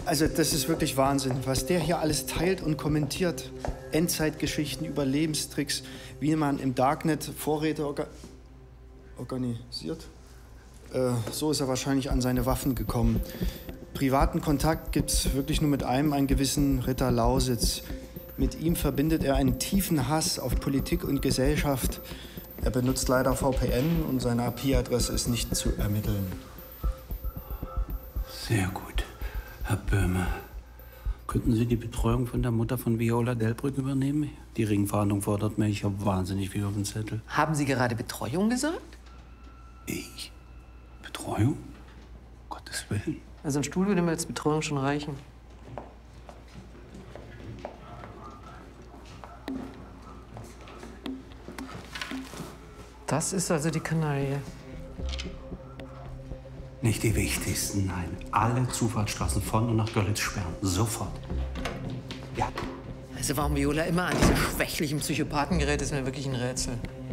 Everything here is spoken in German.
Also das ist wirklich Wahnsinn, was der hier alles teilt und kommentiert. Endzeitgeschichten, Überlebenstricks, wie man im Darknet Vorräte organisiert. So ist er wahrscheinlich an seine Waffen gekommen. Privaten Kontakt gibt's wirklich nur mit einen gewissen Ritter Lausitz. Mit ihm verbindet er einen tiefen Hass auf Politik und Gesellschaft. Er benutzt leider VPN und seine IP-Adresse ist nicht zu ermitteln. Sehr gut. Herr Böhme, könnten Sie die Betreuung von der Mutter von Viola Delbrück übernehmen? Die Ringfahndung fordert mich. Ich habe wahnsinnig viel auf dem Zettel. Haben Sie gerade Betreuung gesagt? Ich? Betreuung? Um Gottes Willen. Also ein Stuhl würde mir als Betreuung schon reichen. Das ist also die Kanaille. Nicht die wichtigsten, nein. Alle Zufahrtsstraßen von und nach Görlitz sperren. Sofort. Ja. Also warum Viola immer an diese schwächlichen Psychopathen gerät, ist mir wirklich ein Rätsel.